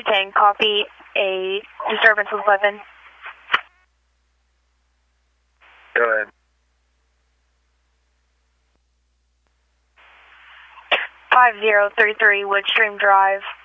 10, copy a disturbance with weapon. Go ahead. 5033 Woodstream Drive.